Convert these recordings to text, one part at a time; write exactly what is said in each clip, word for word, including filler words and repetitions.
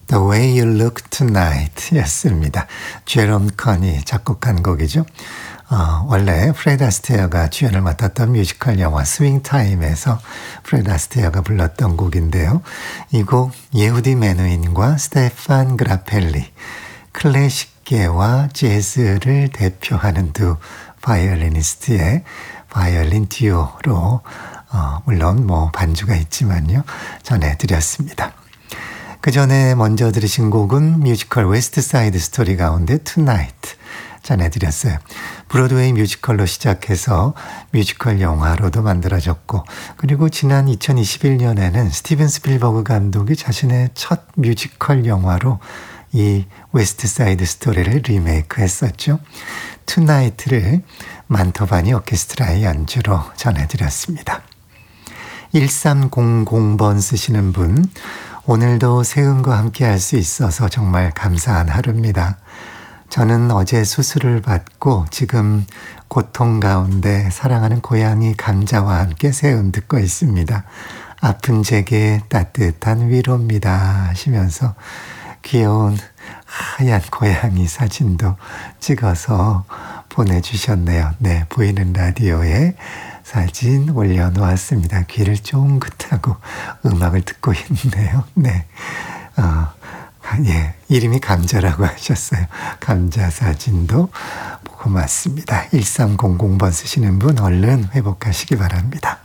The Way You Look Tonight 였습니다. 제롬 컨이 작곡한 곡이죠. 어, 원래 프레드 아스테어가 주연을 맡았던 뮤지컬 영화 스윙 타임에서 프레드 아스테어가 불렀던 곡인데요. 이 곡 예후디 메누힌과 스테판 그라펠리, 클래식계와 재즈를 대표하는 두 바이올리니스트의 바이올린 듀오로 어, 물론 뭐 반주가 있지만요. 전해드렸습니다. 그 전에 먼저 들으신 곡은 뮤지컬 웨스트 사이드 스토리 가운데 Tonight 전해드렸어요. 브로드웨이 뮤지컬로 시작해서 뮤지컬 영화로도 만들어졌고, 그리고 지난 이천이십일 년에는 스티븐 스필버그 감독이 자신의 첫 뮤지컬 영화로 이 웨스트 사이드 스토리를 리메이크 했었죠. Tonight를 만토바니 오케스트라의 연주로 전해드렸습니다. 일삼공공 번 쓰시는 분, 오늘도 세은과 함께 할 수 있어서 정말 감사한 하루입니다. 저는 어제 수술을 받고 지금 고통 가운데 사랑하는 고양이 감자와 함께 세은 듣고 있습니다. 아픈 제게 따뜻한 위로입니다 하시면서 귀여운 하얀 고양이 사진도 찍어서 보내주셨네요. 네, 보이는 라디오에 사진 올려놓았습니다. 귀를 쫑긋하고 음악을 듣고 있네요. 네, 어, 예, 이름이 감자라고 하셨어요. 감자 사진도 고맙습니다. 일삼공공 번 쓰시는 분 얼른 회복하시기 바랍니다.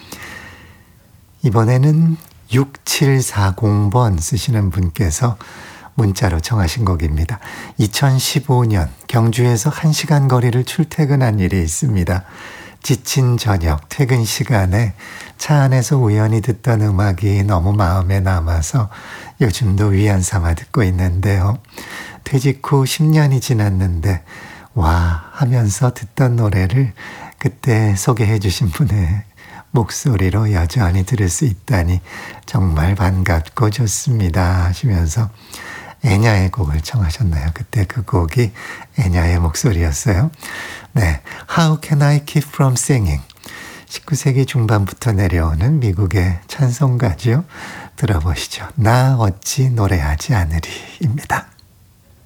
이번에는 육칠사공 번 쓰시는 분께서 문자로 청하신 곡입니다. 이천십오 년 경주에서 한 시간 거리를 출퇴근한 일이 있습니다. 지친 저녁 퇴근 시간에 차 안에서 우연히 듣던 음악이 너무 마음에 남아서 요즘도 위안 삼아 듣고 있는데요. 퇴직 후 십 년이 지났는데 와 하면서 듣던 노래를 그때 소개해 주신 분의 목소리로 여전히 들을 수 있다니 정말 반갑고 좋습니다 하시면서 애냐의 곡을 청하셨나요? 그때 그 곡이 애냐의 목소리였어요. 네, How Can I Keep From Singing? 십구 세기 중반부터 내려오는 미국의 찬송가죠. 들어보시죠. 나 어찌 노래하지 않으리입니다.